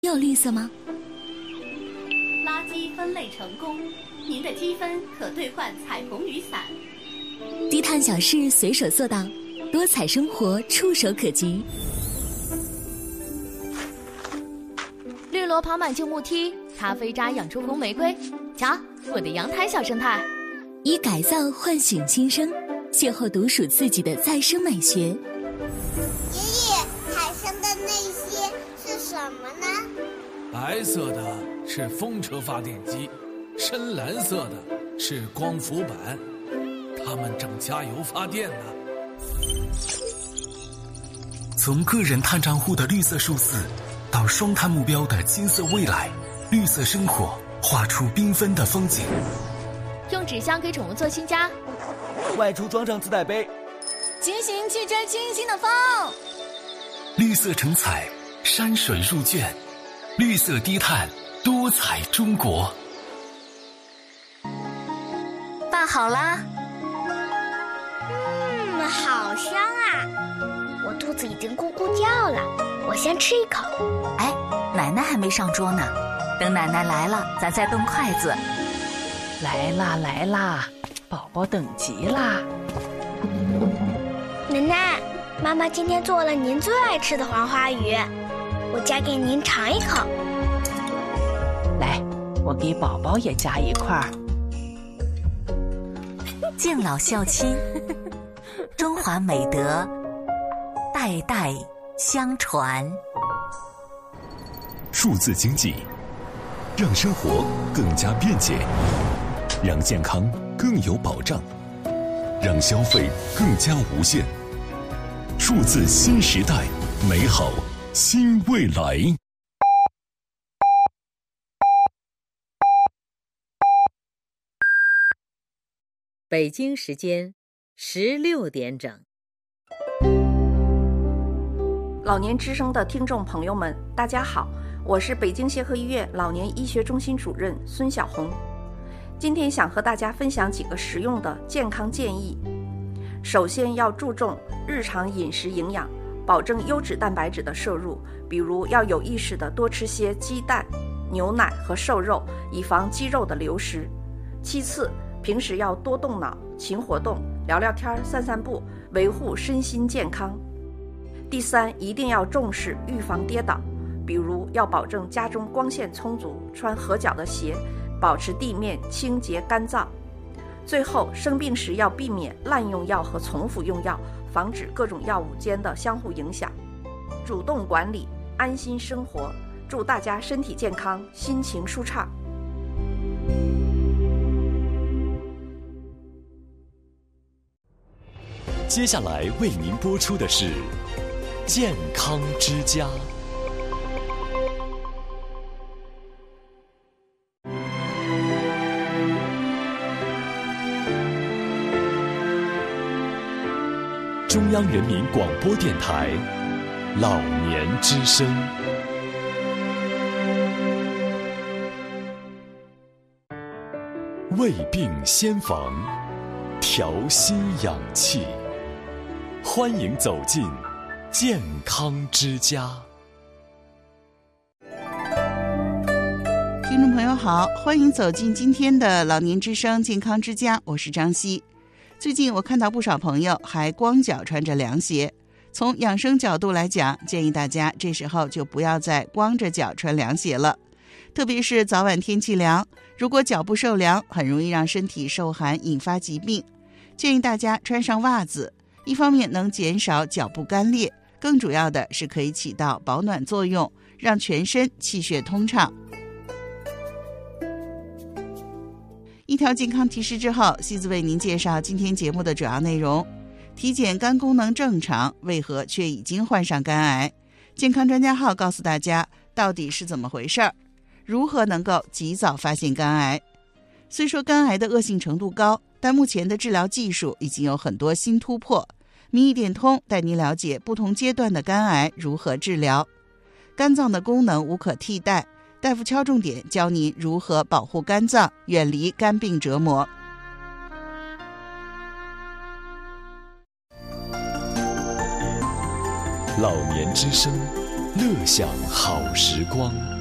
有绿色吗？ 垃圾分类成功，您的积分可兑换彩虹雨伞。 低碳小事随手做到，多彩生活触手可及。 绿萝跑满旧木梯，咖啡渣养出红玫瑰。瞧，我的阳台小生态。 以改造唤醒新生，邂逅独属自己的再生美学。 爷爷，海上的那些是什么呢？ 白色的是风车发电机，深蓝色的是光伏板，它们正加油发电呢。 从个人碳账户的绿色数字，到双碳目标的金色未来，绿色生活画出缤纷的风景。 用纸箱给宠物做新家， 外出装上自带杯， 骑行去追清新的风。 绿色成彩，山水入卷，绿色低碳，多彩中国。 拌好啦。 好香啊！我肚子已经咕咕叫了，我先吃一口。 哎，奶奶还没上桌呢，等奶奶来了，咱再动筷子。 来啦来啦，宝宝等急啦！ 奶奶，妈妈今天做了您最爱吃的黄花鱼，我夹给您尝一口。 来，我给宝宝也夹一块。 敬老孝亲，中华美德代代相传。 数字经济让生活更加便捷，让健康更有保障，让消费更加无限。数字新时代，美好新未来。 北京时间16点整。 老年之声的听众朋友们，大家好，我是北京协和医院老年医学中心主任孙晓红。今天想和大家分享几个实用的健康建议。首先要注重日常饮食营养，保证优质蛋白质的摄入，比如要有意识地多吃些鸡蛋、牛奶和瘦肉，以防肌肉的流失。其次，平时要多动脑、勤活动，聊聊天、散散步，维护身心健康。第三，一定要重视预防跌倒，比如要保证家中光线充足，穿合脚的鞋，保持地面清洁干燥。最后，生病时要避免滥用药和重复用药，防止各种药物间的相互影响。主动管理，安心生活。祝大家身体健康，心情舒畅。 接下来为您播出的是健康之家。中央人民广播电台老年之声。胃病先防，调息养气。欢迎走进健康之家。 听众朋友好，欢迎走进今天的老年之声健康之家，我是张希。最近我看到不少朋友还光脚穿着凉鞋，从养生角度来讲，建议大家这时候就不要再光着脚穿凉鞋了。特别是早晚天气凉，如果脚部受凉，很容易让身体受寒引发疾病。建议大家穿上袜子，一方面能减少脚部干裂，更主要的是可以起到保暖作用，让全身气血通畅。一条健康提示之后，西子为您介绍今天节目的主要内容。体检肝功能正常，为何却已经患上肝癌？健康专家号告诉大家到底是怎么回事儿，如何能够及早发现肝癌。虽说肝癌的恶性程度高，但目前的治疗技术已经有很多新突破。民意点通带您了解不同阶段的肝癌如何治疗。肝脏的功能无可替代，大夫敲重点教您如何保护肝脏，远离肝病折磨。 老年之声， 乐享好时光。